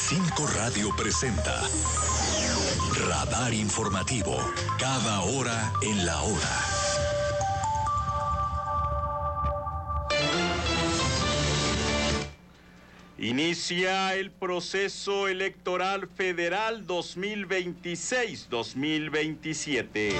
5 Radio presenta Radar Informativo, cada hora en la hora. Inicia el proceso electoral federal 2026-2027.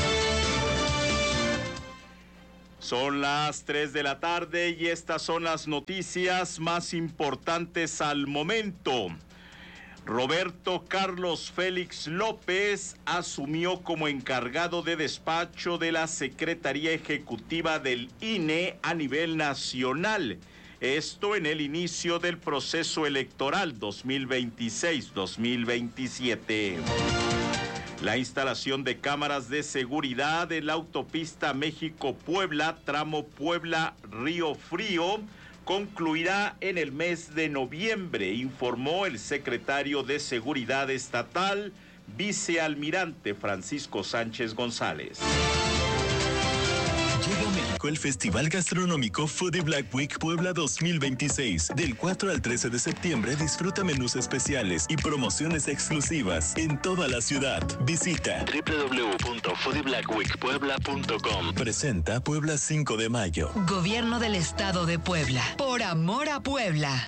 Son las 3 de la tarde y estas son las noticias más importantes al momento. Roberto Carlos Félix López asumió como encargado de despacho de la Secretaría Ejecutiva del INE a nivel nacional. Esto en el inicio del proceso electoral 2026-2027. La instalación de cámaras de seguridad en la autopista México-Puebla, tramo Puebla-Río Frío, concluirá en el mes de noviembre, informó el secretario de Seguridad Estatal, vicealmirante Francisco Sánchez González. Llega a México el Festival Gastronómico Foodie Black Week Puebla 2026. Del 4 al 13 de septiembre disfruta menús especiales y promociones exclusivas en toda la ciudad. Visita www.foodieblackweekpuebla.com. Presenta Puebla 5 de mayo. Gobierno del Estado de Puebla. Por amor a Puebla.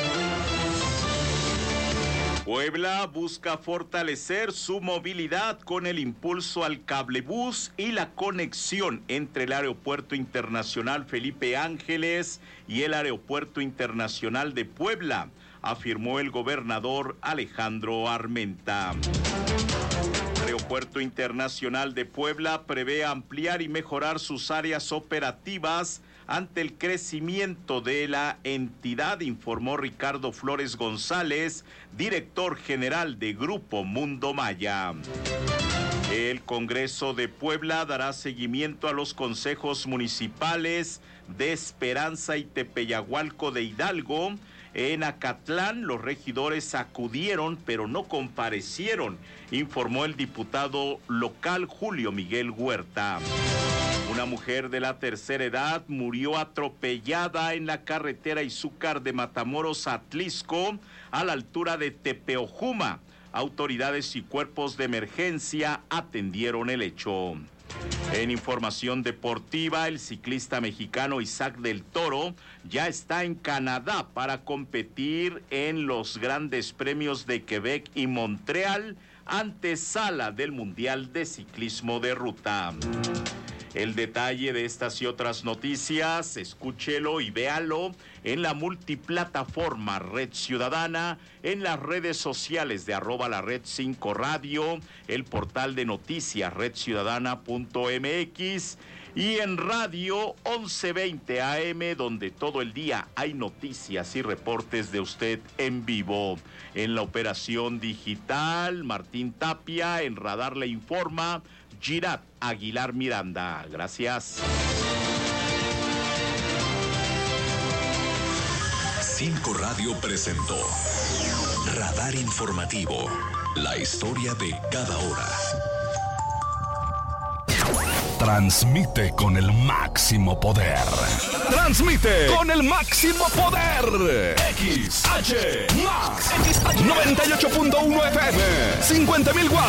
Puebla busca fortalecer su movilidad con el impulso al cablebús y la conexión entre el Aeropuerto Internacional Felipe Ángeles y el Aeropuerto Internacional de Puebla, afirmó el gobernador Alejandro Armenta. El Aeropuerto Internacional de Puebla prevé ampliar y mejorar sus áreas operativas ante el crecimiento de la entidad, informó Ricardo Flores González, director general de Grupo Mundo Maya. El Congreso de Puebla dará seguimiento a los consejos municipales de Esperanza y Tepeyagualco de Hidalgo. En Acatlán, los regidores acudieron, pero no comparecieron, informó el diputado local Julio Miguel Huerta. Una mujer de la tercera edad murió atropellada en la carretera Izúcar de Matamoros a Atlisco, a la altura de Tepeojuma. Autoridades y cuerpos de emergencia atendieron el hecho. En información deportiva, el ciclista mexicano Isaac del Toro ya está en Canadá para competir en los grandes premios de Quebec y Montreal, antesala del Mundial de Ciclismo de Ruta. El detalle de estas y otras noticias, escúchelo y véalo en la multiplataforma Red Ciudadana, en las redes sociales de @lared5radio, el portal de noticias redciudadana.mx y en radio 1120 AM, donde todo el día hay noticias y reportes de usted en vivo. En la operación digital, Martín Tapia, en Radar le informa, Girat Aguilar Miranda. Gracias. 5 Radio presentó Radar Informativo, la historia de cada hora. Transmite con el máximo poder. Transmite con el máximo poder. XH Max 98.1 FM, 50,000 watts.